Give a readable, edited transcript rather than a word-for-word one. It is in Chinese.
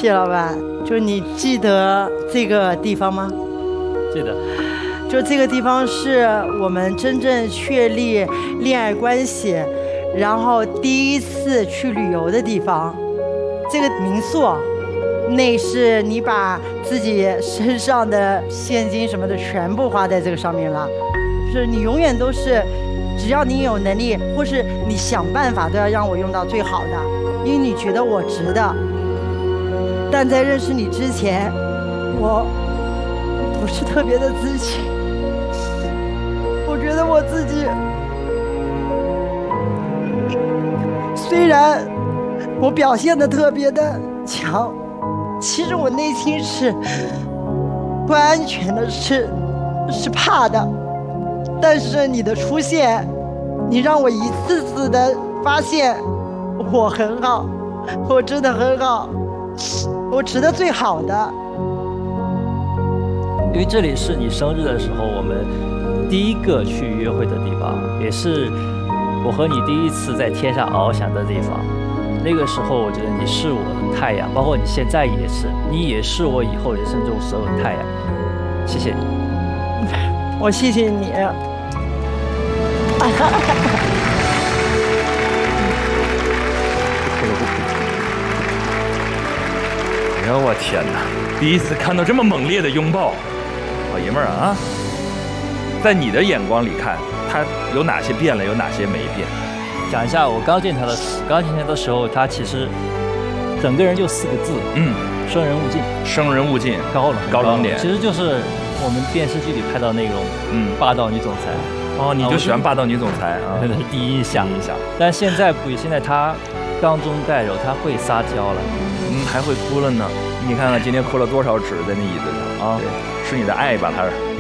谢老板。就你记得这个地方吗？ 记得。 就这个地方是我们真正确立恋爱关系，然后第一次去旅游的地方。这个民宿，那是你把自己身上的现金什么的全部花在这个上面了。就是你永远都是，只要你有能力，或是你想办法，都要让我用到最好的，因为你觉得我值得。但在认识你之前，我不是特别的自信。我觉得我自己，虽然我表现得特别的强，其实我内心是不安全的，是怕的。但是你的出现，你让我一次次的发现我很好，我真的很好，我值得最好的。 因为这里是你生日的时候我们第一个去约会的地方，也是我和你第一次在天上翱翔的地方。那个时候我觉得你是我的太阳，包括你现在也是，你也是我以后人生中所有的太阳。谢谢你。 我谢谢你。 哎呀，我天哪！第一次看到这么猛烈的拥抱，老爷们儿啊，在你的眼光里看，他有哪些变了，有哪些没变？ 讲一下，我刚见他的时候，他其实整个人就4个字，生人勿近。 生人勿近，高冷点， 其实就是我们电视剧里拍到那种霸道女总裁。 哦，你就喜欢霸道女总裁啊？ 那是第一印象。但现在不，现在他刚中带柔，他会撒娇了， 还会哭了呢。你看看今天哭了多少纸在那椅子上啊！是你的爱把他